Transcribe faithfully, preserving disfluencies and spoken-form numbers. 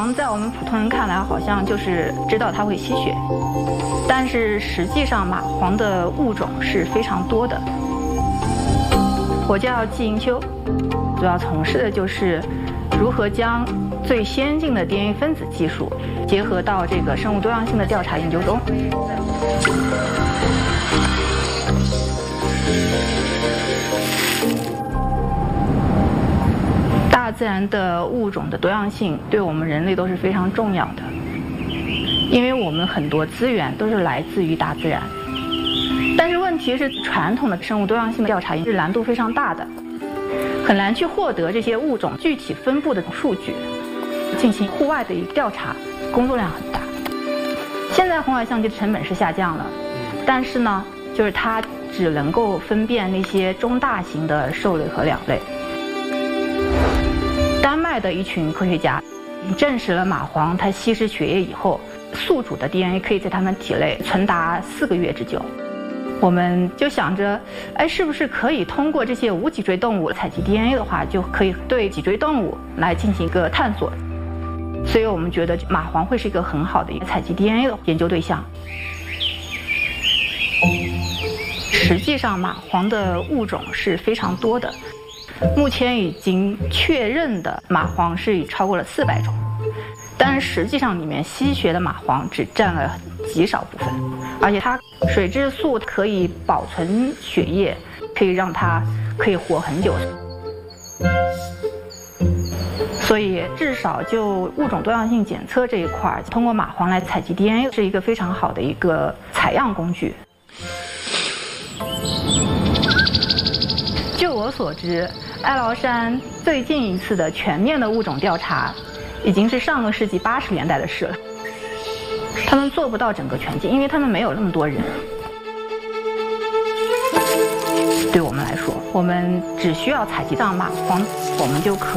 黄在我们普通人看来好像就是知道它会吸血，但是实际上蚂蟥的物种是非常多的。我叫季银秋，主要从事的就是如何将最先进的 D N A 分子技术结合到这个生物多样性的调查研究中。大自然的物种的多样性对我们人类都是非常重要的，因为我们很多资源都是来自于大自然。但是问题是，传统的生物多样性的调查是难度非常大的，很难去获得这些物种具体分布的数据。进行户外的一个调查，工作量很大。现在红外相机的成本是下降了，但是呢，就是它只能够分辨那些中大型的兽类和鸟类。丹麦的一群科学家证实了蚂蟥它吸食血液以后，宿主的 D N A 可以在它们体内存达四个月之久。我们就想着，哎，是不是可以通过这些无脊椎动物采集 D N A 的话，就可以对脊椎动物来进行一个探索。所以我们觉得蚂蟥会是一个很好的一个采集 D N A 的研究对象。实际上，蚂蟥的物种是非常多的，目前已经确认的蚂蟥是已超过了四百种，但是实际上里面吸血的蚂蟥只占了极少部分，而且它水质素可以保存血液，可以让它可以活很久。所以至少就物种多样性检测这一块，通过蚂蟥来采集 D N A 是一个非常好的一个采样工具。就我所知，哀牢山最近一次的全面的物种调查，已经是上个世纪八十年代的事了。他们做不到整个全景，因为他们没有那么多人。对我们来说，我们只需要采集到蚂蟥，我们就可